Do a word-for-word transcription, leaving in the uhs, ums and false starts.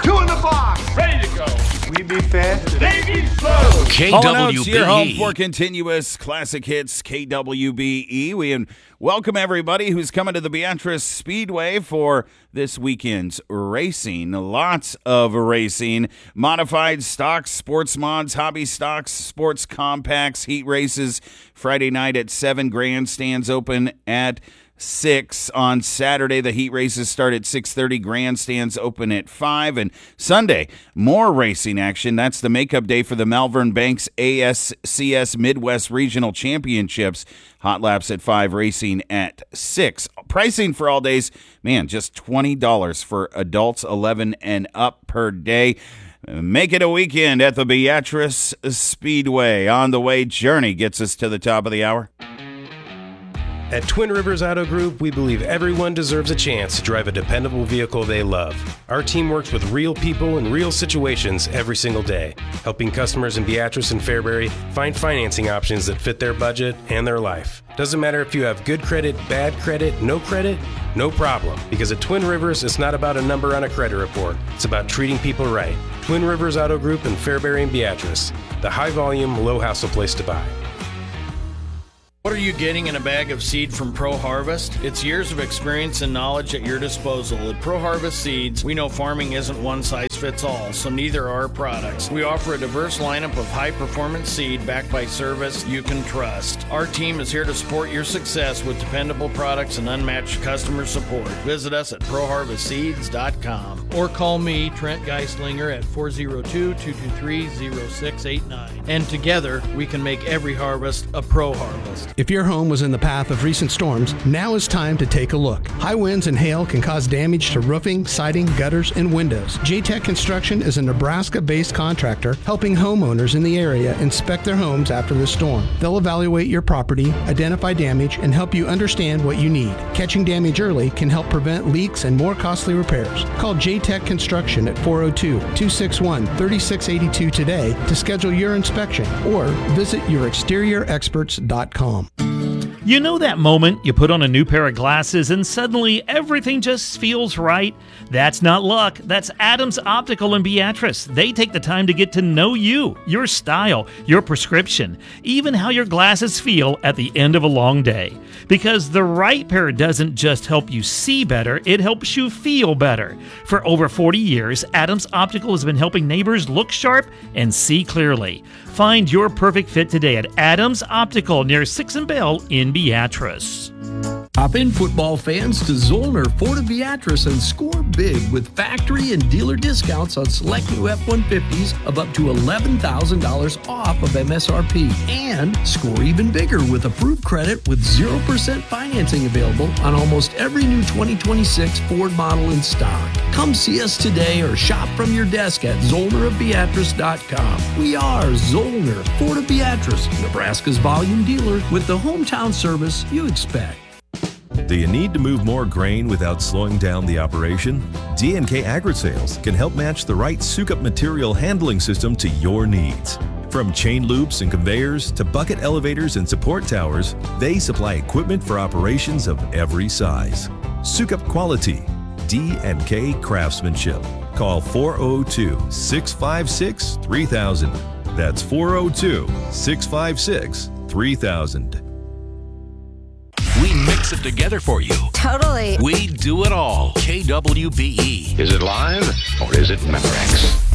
Two in the box. Ready to go. We be fast. They be slow. K W B E. Your home for continuous classic hits, K W B E. We welcome everybody who's coming to the Beatrice Speedway for this weekend's racing. Lots of racing. Modified stocks, sports mods, hobby stocks, sports compacts, heat races. Friday night at seven. Grandstands open at six. On Saturday, the heat races start at six thirty. Grandstands open at five. And Sunday, more racing action. That's the makeup day for the Malvern Banks A S C S Midwest Regional Championships. Hot laps at five, racing at six. Pricing for all days, man, just twenty dollars for adults eleven and up per day. Make it a weekend at the Beatrice Speedway. On the way, Journey gets us to the top of the hour. At Twin Rivers Auto Group, we believe everyone deserves a chance to drive a dependable vehicle they love. Our team works with real people in real situations every single day, helping customers in Beatrice and Fairbury find financing options that fit their budget and their life. Doesn't matter if you have good credit, bad credit, no credit, no problem. Because at Twin Rivers, it's not about a number on a credit report. It's about treating people right. Twin Rivers Auto Group in Fairbury and Beatrice, the high-volume, low-hassle place to buy. What are you getting in a bag of seed from Pro Harvest? It's years of experience and knowledge at your disposal. At Pro Harvest Seeds, we know farming isn't one size fits all, so neither are our products. We offer a diverse lineup of high-performance seed backed by service you can trust. Our team is here to support your success with dependable products and unmatched customer support. Visit us at pro harvest seeds dot com. Or call me, Trent Geislinger, at four oh two, two two three, oh six eight nine. And together, we can make every harvest a Pro Harvest. If your home was in the path of recent storms, now is time to take a look. High winds and hail can cause damage to roofing, siding, gutters, and windows. J-Tech Construction is a Nebraska-based contractor helping homeowners in the area inspect their homes after the storm. They'll evaluate your property, identify damage, and help you understand what you need. Catching damage early can help prevent leaks and more costly repairs. Call J-Tech Construction at four oh two, two six one, three six eight two today to schedule your inspection or visit your exterior experts dot com. You know that moment you put on a new pair of glasses and suddenly everything just feels right? That's not luck. That's Adams Optical in Beatrice. They take the time to get to know you, your style, your prescription, even how your glasses feel at the end of a long day. Because the right pair doesn't just help you see better, it helps you feel better. For over forty years, Adams Optical has been helping neighbors look sharp and see clearly. Find your perfect fit today at Adams Optical near sixth and Bell in Beatrice. Hop in, football fans, to Zollner Ford of Beatrice and score big with factory and dealer discounts on select new F one fifties of up to eleven thousand dollars off of M S R P. And score even bigger with approved credit with zero percent financing available on almost every new twenty twenty-six Ford model in stock. Come see us today or shop from your desk at zollner of beatrice dot com. We are Zollner Ford of Beatrice, Nebraska's volume dealer with the hometown service you expect. Do you need to move more grain without slowing down the operation? D and K Agri-Sales can help match the right Sukup material handling system to your needs. From chain loops and conveyors to bucket elevators and support towers, they supply equipment for operations of every size. Sukup quality, D and K craftsmanship. Call four oh two, six five six, three thousand. That's four oh two, six five six, three thousand. We mix it together for you. Totally. We do it all. K W B E. Is it live or is it Memorex?